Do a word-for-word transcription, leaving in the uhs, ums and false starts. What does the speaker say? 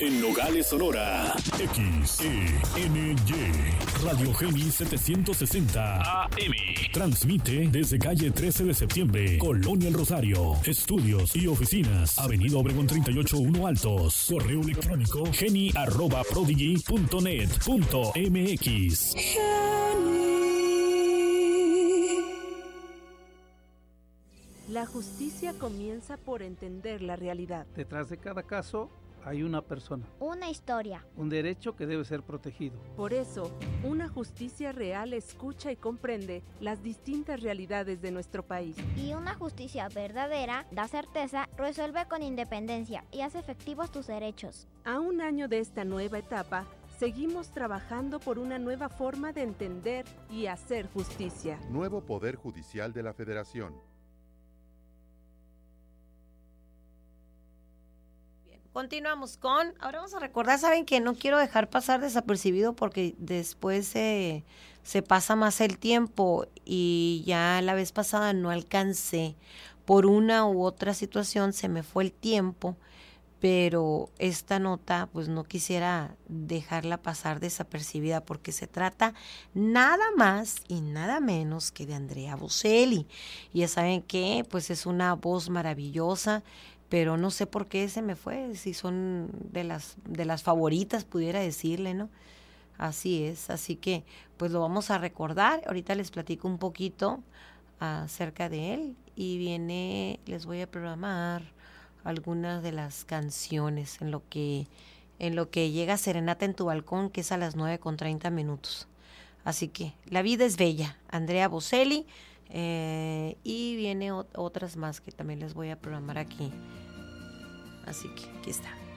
En Nogales, Sonora. X E N Y. Radio Geni setecientos sesenta A M. Transmite desde calle trece de septiembre, Colonia El Rosario. Estudios y oficinas. Avenida Obregón treinta y ocho uno Altos. Correo electrónico geni arroba prodigy punto net punto m x. La justicia comienza por entender la realidad. Detrás de cada caso hay una persona. Una historia. Un derecho que debe ser protegido. Por eso, una justicia real escucha y comprende las distintas realidades de nuestro país. Y una justicia verdadera da certeza, resuelve con independencia y hace efectivos tus derechos. A un año de esta nueva etapa, seguimos trabajando por una nueva forma de entender y hacer justicia. Nuevo Poder Judicial de la Federación. Continuamos con, ahora vamos a recordar, saben que no quiero dejar pasar desapercibido porque después eh, se pasa más el tiempo y ya la vez pasada no alcancé, por una u otra situación se me fue el tiempo, pero esta nota pues no quisiera dejarla pasar desapercibida porque se trata nada más y nada menos que de Andrea Bocelli. Y ya saben que pues es una voz maravillosa, pero no sé por qué se me fue, si son de las de las favoritas, pudiera decirle, ¿no? Así es, así que pues lo vamos a recordar. Ahorita les platico un poquito acerca de él y viene, les voy a programar algunas de las canciones en lo que en lo que llega Serenata en tu balcón, que es a las nueve con treinta minutos. Así que La vida es bella, Andrea Bocelli, eh, y viene o- otras más que también les voy a programar aquí. Así que aquí está.